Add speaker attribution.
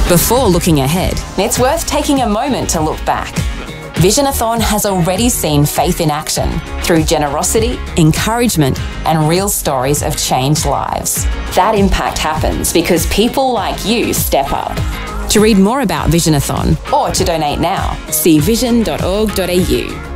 Speaker 1: Before looking ahead,
Speaker 2: It's worth taking a moment to look back. Visionathon has already seen faith in action through generosity
Speaker 1: encouragement,
Speaker 2: and real stories of changed lives. That impact happens because people like you step up.
Speaker 1: to read more about Visionathon,
Speaker 2: Or to donate now.
Speaker 1: see vision.org.au.